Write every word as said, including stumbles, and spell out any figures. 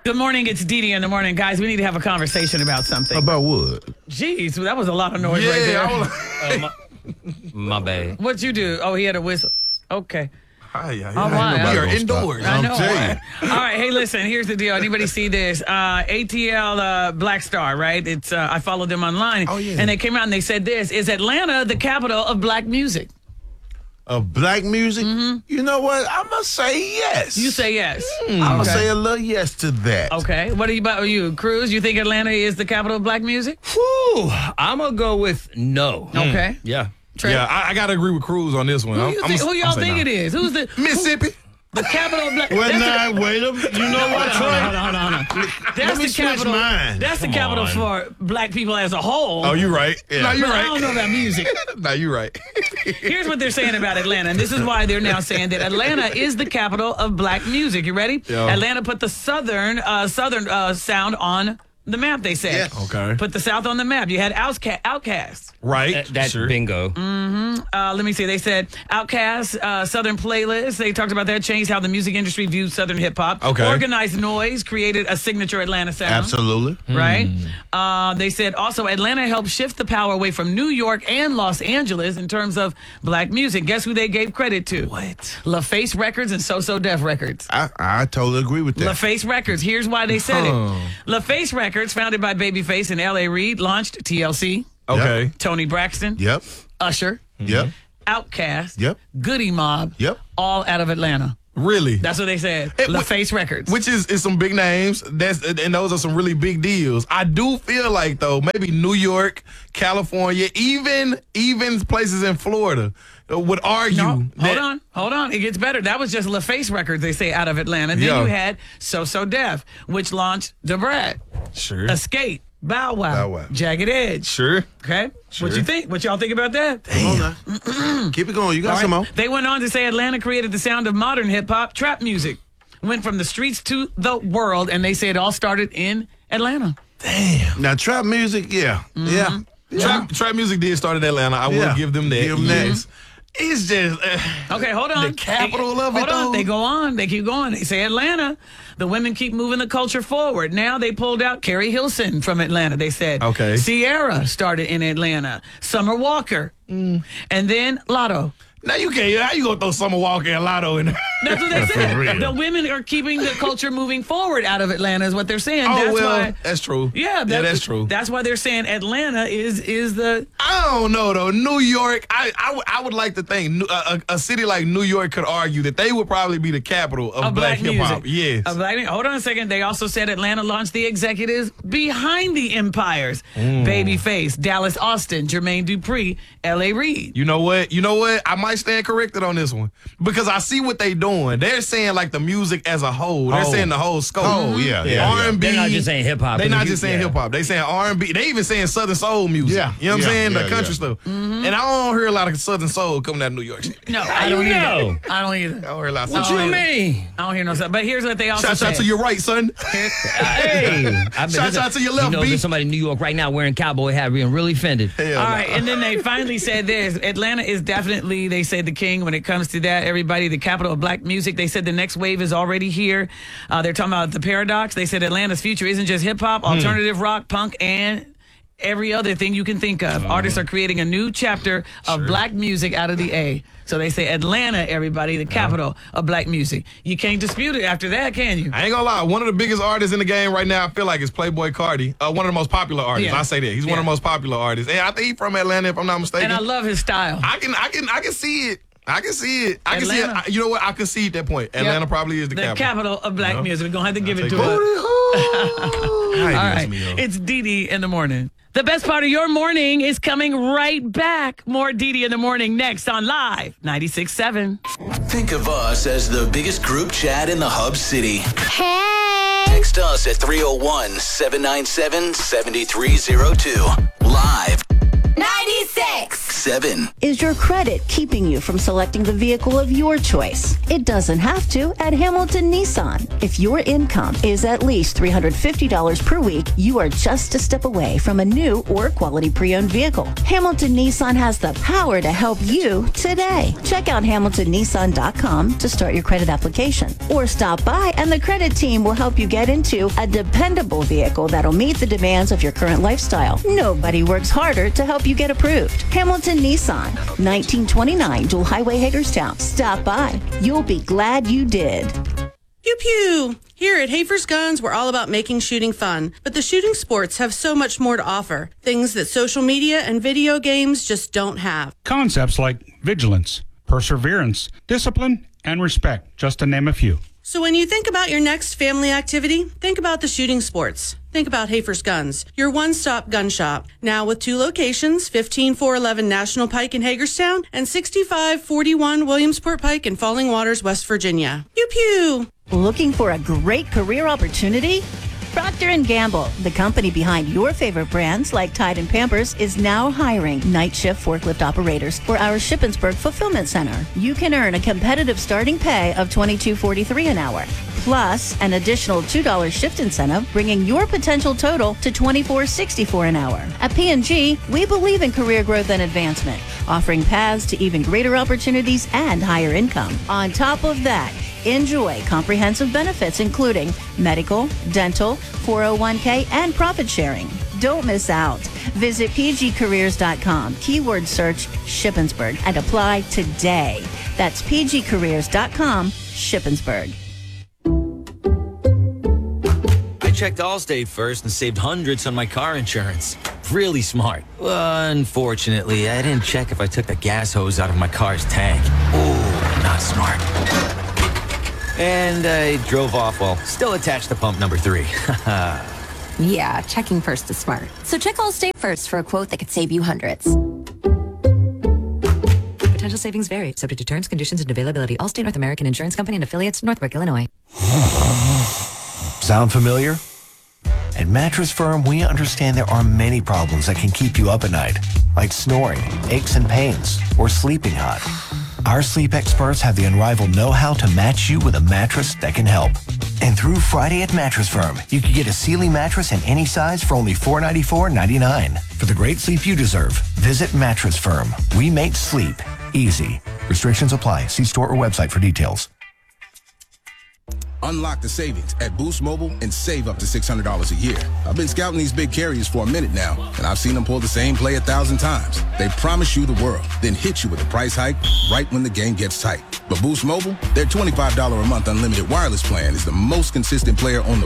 Good morning, it's Dee Dee in the morning. Guys, we need to have a conversation about something. About what? Jeez, that was a lot of noise yeah, right there. I was Uh, my, my bad. What'd you do? Oh, he had a whistle. Okay. Hi, yeah, All right. We are indoors. I I'm know. telling you. All right, hey, listen, here's the deal. Anybody see this? Uh, A T L uh, Black Star, right? It's uh, I followed them online. Oh, yeah. And they came out and they said this. Is Atlanta the capital of black music? Of black music? Mm-hmm. You know what? I'm going to say yes. You say yes. I'm going to Okay. say a little yes to that. Okay. What are you about you? Cruz, you think Atlanta is the capital of black music? Whew, I'm going to go with no. Okay. Yeah. Trey? Yeah, I, I got to agree with Cruz on this one. Who, I'm- you I'm think, gonna- who I'm y'all gonna say think no. it is? Who's the Mississippi. the capital of black? Well, that's now, the- wait a You know what, Hold on, Trey? hold on, hold on. That's Let me the switch capital. mine. That's the Come capital on. for black people as a whole. Oh, you right. Yeah. No, you but right. I don't know about music. no, you right. Here's what they're saying about Atlanta, and this is why they're now saying that Atlanta is the capital of black music. You ready? Yeah. Atlanta put the southern uh, southern uh, sound on the map. They said. Yes. Okay. Put the South on the map. You had Outka- Outkast. Right. That, that's sure. bingo. Uh, let me see. They said Outkast, uh, Southern Playlist. They talked about that. Changed how the music industry views Southern hip hop. Okay. Organized Noise created a signature Atlanta sound. Absolutely. Right? Uh, they said also Atlanta helped shift the power away from New York and Los Angeles in terms of black music. Guess who they gave credit to? What? LaFace Records and So So Def Records. I, I totally agree with that. LaFace Records. Here's why they said Huh. it. LaFace Records, founded by Babyface and L A Reid, launched T L C, Okay. Tony Braxton, Yep. Usher, Yep. Outkast, Yep. Goody Mob, Yep. all out of Atlanta. Really? That's what they said. It- LaFace Records. Which is, is some big names. That's and those are some really big deals. I do feel like though maybe New York, California, even even places in Florida uh, would argue. No, that, hold on, hold on. It gets better. That was just LaFace Records, they say, out of Atlanta. Then Yeah. you had So So Def, which launched Da Brat, Sure. Escape, Bow Wow, Bow Wow. Jagged Edge. Sure. Okay? What you think? What y'all think about that? Come on now. Keep it going. You got All some right. more. They went on to say Atlanta created the sound of modern hip hop, trap music. Went from the streets to the world, and they say it all started in Atlanta. Now, trap music, yeah. Mm-hmm. Yeah. Trap, trap music did start in Atlanta. I Yeah. will give them that. Give them that. Yes. It's just uh, Okay, hold on. The capital They- of it, Hold on. though. They go on. They keep going. They say Atlanta. The women keep moving the culture forward. Now they pulled out Carrie Hilson from Atlanta. They said. Okay. Sierra started in Atlanta. Summer Walker. Mm. And then Lotto. now you can't. How you gonna throw Summer Walker and Lotto in there? That's what they said. real. The women are keeping the culture moving forward out of Atlanta is what they're saying. Oh that's well, why. that's true. Yeah, yeah, that's true. That's why they're saying Atlanta is is the I don't know though. New York, I I, would- I would like to think New- a, a a city like New York could argue that they would probably be the capital of, of black, hip hop. music. Yes. Of black, hold on a second. They also said Atlanta launched the executives behind the empires: Mm. Babyface, Dallas Austin, Jermaine Dupri, L A Reid. You know what? You know what? I might stand corrected on this one because I see what they doing. They're saying like the music as a whole. They're Oh. saying the whole scope. Oh, yeah, yeah, yeah. R and B. They're not just saying hip hop. They're Because not if you- just saying yeah. hip hop. They saying R and B. They even saying Southern soul music. Yeah, You know what yeah, I'm saying? yeah, the country yeah. stuff. And I don't hear a lot of Southern soul coming out of New York City. No, How I don't you either. know? I don't either. I don't hear a lot of What Southern you soul. mean? I don't hear no stuff. But here's what they also Shout said. out to your right, son. Hey. I bet Shout there's out to your left, You know, B. there's somebody in New York right now wearing cowboy hat being really offended. Hell All no. right, and then they finally said this. Atlanta is definitely, they say, the king when it comes to that. Everybody, the capital of black music. They said the next wave is already here. Uh, they're talking about the paradox. They said Atlanta's future isn't just hip hop, alternative rock, punk, and every other thing you can think of. Artists are creating a new chapter of black music out of the A. So they say Atlanta, everybody, the capital of black music. You can't dispute it after that, can you? I ain't gonna lie. One of the biggest artists in the game right now, I feel like, is Playboy Cardi. Uh, one of the most popular artists. Yeah. I say that he's one Yeah. of the most popular artists, and I think he's from Atlanta, if I'm not mistaken. And I love his style. I can, I can, I can see it. I can see it. I can see it. Atlanta. I- You know what? I can see it that point. Atlanta Yep. probably is the, The capital. capital of black No. music. We're going to have to give it take to it. her. All All right. It's Dee Dee in the morning. The best part of your morning is coming right back. More Dee Dee in the morning next on Live ninety-six point seven. Think of us as the biggest group chat in the Hub City. Hey! Text us at three oh one, seven nine seven, seven three oh two. Live ninety-six! seven. Is your credit keeping you from selecting the vehicle of your choice? It doesn't have to at Hamilton Nissan. If your income is at least three hundred fifty dollars per week, you are just a step away from a new or quality pre-owned vehicle. Hamilton Nissan has the power to help you today. Check out hamilton nissan dot com to start your credit application, or stop by and the credit team will help you get into a dependable vehicle that'll meet the demands of your current lifestyle. Nobody works harder to help you get approved. Hamilton Nissan, nineteen twenty-nine Dual Highway, Hagerstown. Stop by. You'll be glad you did. Pew pew! Here at Hafer's Guns, we're all about making shooting fun, but the shooting sports have so much more to offer. Things that social media and video games just don't have. Concepts like vigilance, perseverance, discipline, and respect, just to name a few. So when you think about your next family activity, think about the shooting sports. Think about Hafer's Guns, your one-stop gun shop. Now with two locations, fifteen four eleven National Pike in Hagerstown and sixty-five forty-one Williamsport Pike in Falling Waters, West Virginia. Pew pew! Looking for a great career opportunity? Procter and Gamble, the company behind your favorite brands like Tide and Pampers, is now hiring night shift forklift operators for our Shippensburg Fulfillment Center. You can earn a competitive starting pay of twenty-two forty-three an hour, plus an additional two dollars shift incentive, bringing your potential total to twenty-four sixty-four an hour. At P and G, we believe in career growth and advancement, offering paths to even greater opportunities and higher income. On top of that, enjoy comprehensive benefits including medical, dental, four oh one k, and profit sharing. Don't miss out. Visit p g careers dot com, keyword search Shippensburg, and apply today. That's p g careers dot com, Shippensburg. I checked Allstate first and saved hundreds on my car insurance. Really smart. Unfortunately, I didn't check if I took the gas hose out of my car's tank. Ooh, not smart. And I drove off while still attached to pump number three. Yeah, checking first is smart. So check Allstate first for a quote that could save you hundreds. Potential savings vary, subject to terms, conditions, and availability. Allstate North American Insurance Company and affiliates, Northbrook, Illinois. Sound familiar? At Mattress Firm, we understand there are many problems that can keep you up at night, like snoring, aches and pains, or sleeping hot. Our sleep experts have the unrivaled know-how to match you with a mattress that can help. And through Friday at Mattress Firm, you can get a Sealy mattress in any size for only four hundred ninety-four ninety-nine. For the great sleep you deserve, visit Mattress Firm. We make sleep easy. Restrictions apply. See store or website for details. Unlock the savings at Boost Mobile and save up to six hundred dollars a year. I've been scouting these big carriers for a minute now, and I've seen them pull the same play a thousand times. They promise you the world, then hit you with a price hike right when the game gets tight. But Boost Mobile, their twenty-five dollars a month unlimited wireless plan is the most consistent player on the